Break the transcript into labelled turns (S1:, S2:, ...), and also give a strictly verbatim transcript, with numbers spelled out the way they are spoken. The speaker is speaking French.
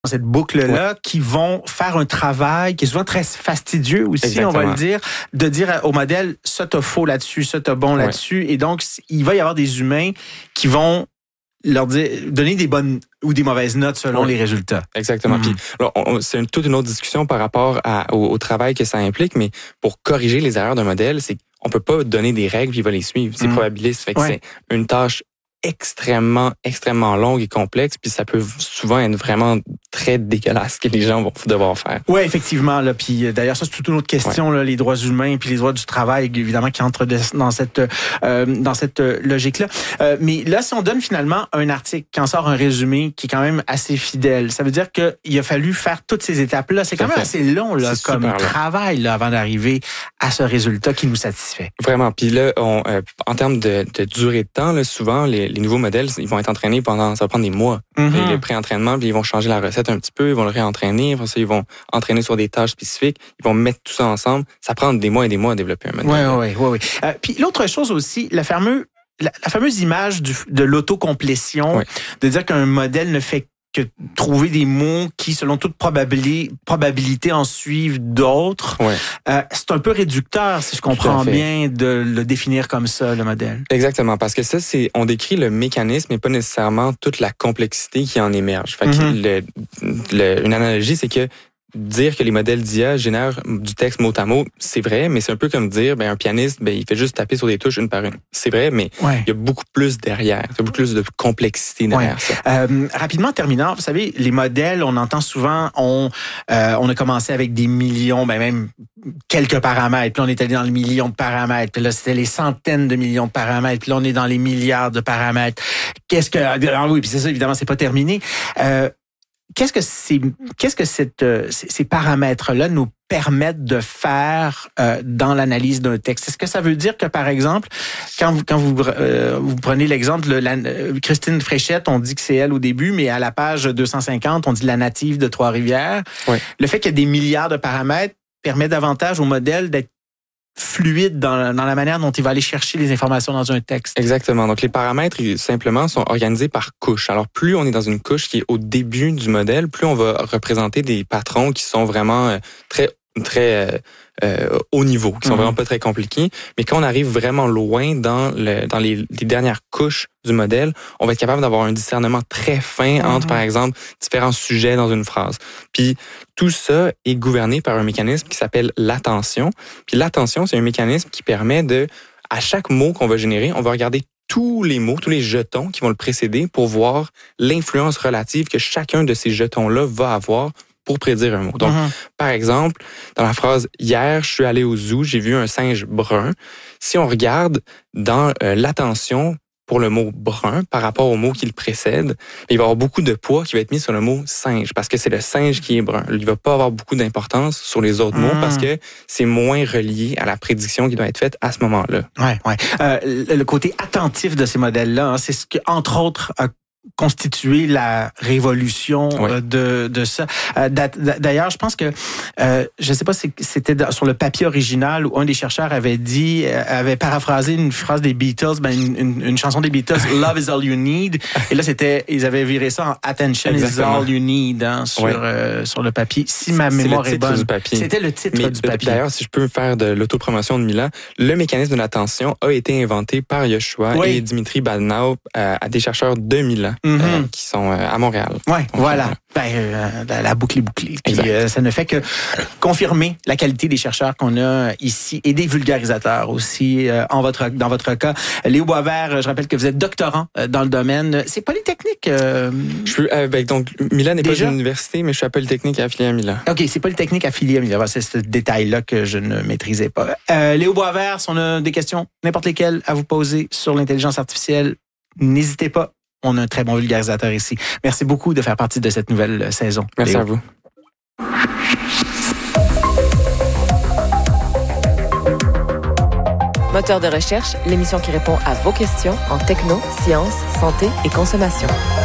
S1: cette boucle-là,
S2: ouais.
S1: qui vont faire un travail qui est souvent très fastidieux aussi, Exactement. on va le dire, de dire au modèle, ça t'as faux là-dessus, ça t'as bon là-dessus. Ouais. Et donc, il va y avoir des humains qui vont leur dire, donner des bonnes ou des mauvaises notes selon ouais. les résultats.
S2: Exactement. Mm-hmm. Puis, alors, on, c'est une, toute une autre discussion par rapport à, au, au travail que ça implique, mais pour corriger les erreurs d'un modèle, c'est on peut pas donner des règles puis il va les suivre. C'est mm-hmm. probabiliste. Fait que ouais. c'est une tâche extrêmement, extrêmement longue et complexe, puis ça peut souvent être vraiment très dégueulasse que les gens vont devoir faire.
S1: Oui, effectivement. Là, puis d'ailleurs, ça, c'est toute une autre question, ouais. là, les droits humains puis les droits du travail, évidemment, qui entrent de, dans cette euh, dans cette logique-là. Euh, mais là, si on donne finalement un article qui en sort un résumé qui est quand même assez fidèle, ça veut dire qu'il a fallu faire toutes ces étapes-là. C'est quand même assez long là, comme long. travail là, avant d'arriver à ce résultat qui nous satisfait.
S2: Vraiment. Puis là, on, euh, en termes de, de durée de temps, là, souvent, les, les nouveaux modèles, ils vont être entraînés pendant, ça va prendre des mois. Mm-hmm. Et le pré-entraînement, puis ils vont changer la recette un petit peu, ils vont le réentraîner, après ça, ils vont entraîner sur des tâches spécifiques, ils vont mettre tout ça ensemble. Ça prend des mois et des mois à développer un modèle.
S1: Oui, oui, oui. oui. Euh, puis l'autre chose aussi, la fameuse, la, la fameuse image du, de l'autocomplétion, oui. de dire qu'un modèle ne fait que trouver des mots qui, selon toute probabilité, probabilité en suivent d'autres. Ouais. Euh, c'est un peu réducteur, si je comprends bien, de le définir comme ça, le modèle.
S2: Exactement, parce que ça, c'est on décrit le mécanisme et pas nécessairement toute la complexité qui en émerge. Fait mm-hmm. que le, le, une analogie, c'est que dire que les modèles d'I A génèrent du texte mot à mot, c'est vrai, mais c'est un peu comme dire, ben un pianiste, ben il fait juste taper sur des touches une par une. C'est vrai, mais ouais. il y a beaucoup plus derrière, il y a beaucoup plus de complexité derrière ouais. ça.
S1: Euh, rapidement, en terminant, vous savez, les modèles, on entend souvent, on, euh, on a commencé avec des millions, ben même quelques paramètres, puis on est allé dans les millions de paramètres, puis là c'était les centaines de millions de paramètres, puis là on est dans les milliards de paramètres. Qu'est-ce que, ah oui, puis c'est ça, évidemment, c'est pas terminé. Euh, Qu'est-ce que c'est, qu'est-ce que cette, ces paramètres-là nous permettent de faire euh, dans l'analyse d'un texte? Est-ce que ça veut dire que, par exemple, quand vous, quand vous, euh, vous prenez l'exemple de la, Christine Fréchette, on dit que c'est elle au début, mais à la page deux cent cinquante, on dit la native de Trois-Rivières. Oui. Le fait qu'il y a des milliards de paramètres permet davantage au modèle d'être fluide dans, dans la manière dont il va aller chercher les informations dans un texte.
S2: Exactement. Donc, les paramètres, simplement, sont organisés par couche. Alors, plus on est dans une couche qui est au début du modèle, plus on va représenter des patrons qui sont vraiment euh, très très euh, euh, haut niveau, qui sont mm-hmm. vraiment pas très compliqués. Mais quand on arrive vraiment loin dans le dans les, les dernières couches du modèle, on va être capable d'avoir un discernement très fin mm-hmm. entre, par exemple, différents sujets dans une phrase. Puis tout ça est gouverné par un mécanisme qui s'appelle l'attention. Puis l'attention, c'est un mécanisme qui permet de, à chaque mot qu'on va générer, on va regarder tous les mots, tous les jetons qui vont le précéder pour voir l'influence relative que chacun de ces jetons-là va avoir pour prédire un mot. Donc, mm-hmm. par exemple, dans la phrase « Hier, je suis allé au zoo, j'ai vu un singe brun », si on regarde dans euh, l'attention pour le mot « brun » par rapport au mot qui le précède, il va y avoir beaucoup de poids qui va être mis sur le mot « singe » parce que c'est le singe qui est brun. Il ne va pas avoir beaucoup d'importance sur les autres mm. mots parce que c'est moins relié à la prédiction qui doit être faite à ce moment-là.
S1: Oui, oui. Euh, le côté attentif de ces modèles-là, hein, c'est ce qui, entre autres, a constituer la révolution oui. de de ça. D'ailleurs, je pense que euh, je sais pas si c'était sur le papier original où un des chercheurs avait dit, avait paraphrasé une phrase des Beatles, ben une, une, une chanson des Beatles, Love is all you need. Et là, c'était, ils avaient viré ça en Attention Exactement. is all you need hein, sur oui. euh, sur le papier. Si ma mémoire est bonne, c'était le titre
S2: Mais,
S1: du papier.
S2: D'ailleurs, si je peux faire de l'autopromotion de Milan, le mécanisme de l'attention a été inventé par Yoshua oui. et Dimitri Badnaut, euh, à des chercheurs de Milan. Mm-hmm. Euh, qui sont euh, à Montréal.
S1: Oui, voilà. Euh, ben, euh, la, la boucle est bouclée. Puis, euh, ça ne fait que confirmer la qualité des chercheurs qu'on a ici et des vulgarisateurs aussi euh, en votre, dans votre cas. Léo Boisvert, je rappelle que vous êtes doctorant euh, dans le domaine. C'est Polytechnique? Euh...
S2: Je suis, euh, ben, donc, Milan n'est pas une université, mais je suis à Polytechnique affilié à Milan.
S1: OK, c'est Polytechnique affilié à Milan. C'est ce détail-là que je ne maîtrisais pas. Euh, Léo Boisvert, si on a des questions, n'importe lesquelles, à vous poser sur l'intelligence artificielle, n'hésitez pas. On a un très bon vulgarisateur ici. Merci beaucoup de faire partie de cette nouvelle saison.
S2: Merci
S1: Léo.
S2: à vous.
S3: Moteur de recherche, l'émission qui répond à vos questions en techno, sciences, santé et consommation.